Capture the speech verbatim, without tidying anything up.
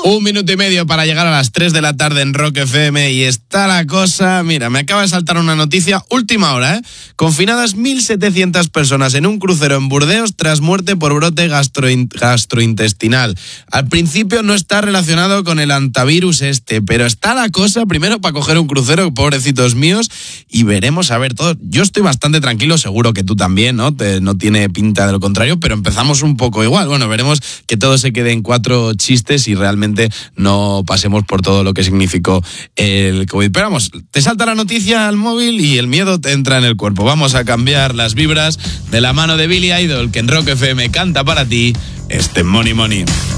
Un minuto y medio para llegar a las tres de la tarde en Rock F M y está la cosa... Mira, me acaba de saltar una noticia, última hora, ¿eh? Confinadas mil setecientas personas en un crucero en Burdeos tras muerte por brote gastroin- gastrointestinal. Al principio no está relacionado con el antivirus este, pero está la cosa primero para coger un crucero, pobrecitos míos, y veremos a ver todo. Yo estoy bastante tranquilo, seguro que tú también, ¿no? Te, no tiene pinta de lo contrario, pero empezamos un poco igual. Bueno, veremos que todo se quede en cuatro chistes y realmente no pasemos por todo lo que significó el COVID. Pero vamos, te salta la noticia al móvil y el miedo te entra en el cuerpo. Vamos a cambiar las vibras de la mano de Billy Idol, que en Rock F M canta para ti este Money Money.